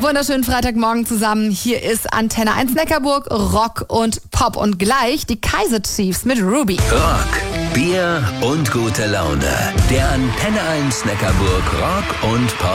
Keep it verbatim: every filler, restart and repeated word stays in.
Wunderschönen Freitagmorgen zusammen. Hier ist Antenne eins Neckarburg, Rock und Pop. Und gleich die Kaiser Chiefs mit Ruby. Rock, Bier und gute Laune. Der Antenne eins Neckarburg Rock und Pop